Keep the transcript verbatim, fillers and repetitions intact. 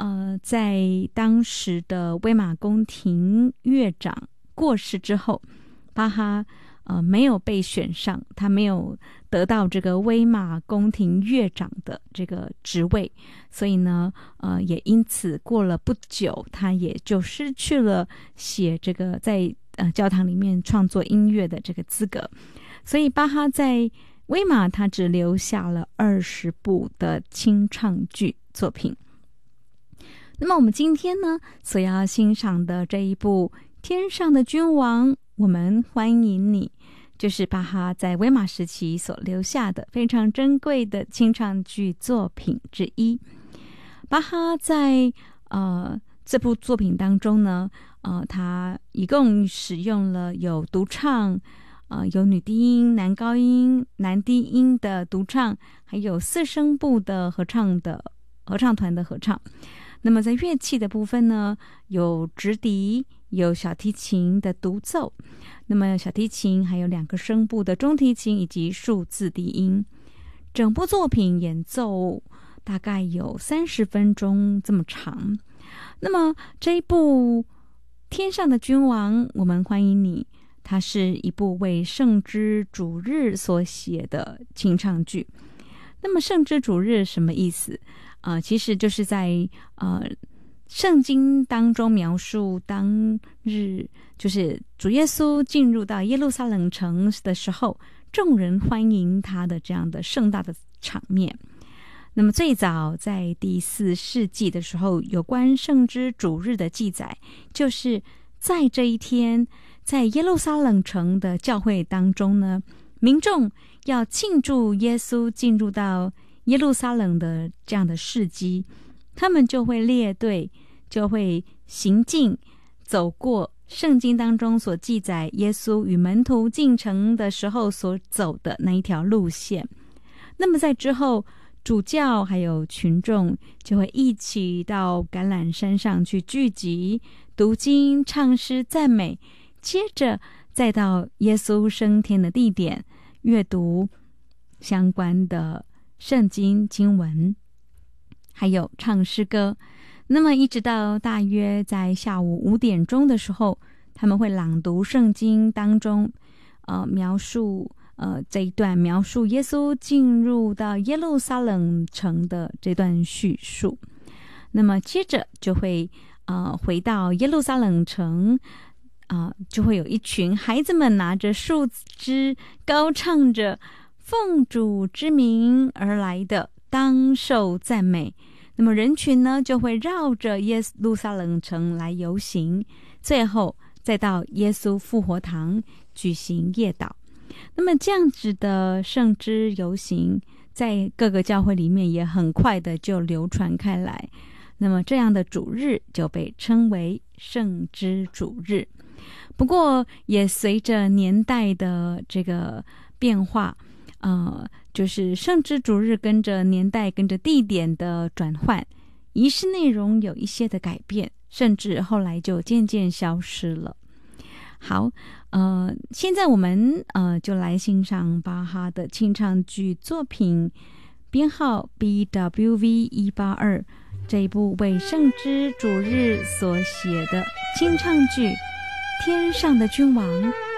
呃，在当时的威玛宫廷乐长过世之后，巴哈呃没有被选上，他没有得到这个威玛宫廷乐长的这个职位，所以呢，呃，也因此过了不久，他也就失去了写这个在呃教堂里面创作音乐的这个资格。所以巴哈在威玛他只留下了二十部的清唱剧作品。那么我们今天呢所要欣赏的这一部《天上的君王》，我们欢迎你，就是巴哈在威玛时期所留下的非常珍贵的清唱剧作品之一。巴哈在呃这部作品当中呢，呃，他一共使用了有独唱，呃，有女低音、男高音、男低音的独唱，还有四声部的合唱的合唱团的合唱。那么在乐器的部分呢，有直笛，有小提琴的独奏，那么小提琴还有两个声部的中提琴以及数字低音。整部作品演奏大概有三十分钟这么长。那么这一部《天上的君王》，我们欢迎你，它是一部为圣之主日所写的清唱剧。那么圣之主日什么意思？呃，其实就是在呃圣经当中描述当日，就是主耶稣进入到耶路撒冷城的时候，众人欢迎他的这样的盛大的场面。那么最早在第四世纪的时候，有关圣之主日的记载，就是在这一天，在耶路撒冷城的教会当中呢，民众要庆祝耶稣进入到耶路撒冷的这样的事迹，他们就会列队，就会行进，走过圣经当中所记载耶稣与门徒进城的时候所走的那一条路线。那么在之后，主教还有群众就会一起到橄榄山上去聚集，读经、唱诗、赞美，接着再到耶稣升天的地点阅读相关的圣经经文，还有唱诗歌。那么一直到大约在下午五点钟的时候，他们会朗读圣经当中呃描述呃这一段描述耶稣进入到耶路撒冷城的这段叙述。那么接着就会呃回到耶路撒冷城，啊、呃，就会有一群孩子们拿着树枝，高唱着奉主之名而来的，当受赞美。那么人群呢，就会绕着耶路撒冷城来游行，最后再到耶稣复活堂举行夜祷。那么这样子的圣之游行，在各个教会里面也很快的就流传开来。那么这样的主日就被称为圣之主日。不过也随着年代的这个变化，呃，就是圣之主日跟着年代跟着地点的转换，仪式内容有一些的改变，甚至后来就渐渐消失了。好，呃，现在我们呃就来欣赏巴哈的清唱剧作品编号 B W V 一八二，这一部为圣之主日所写的清唱剧《天上的君王》。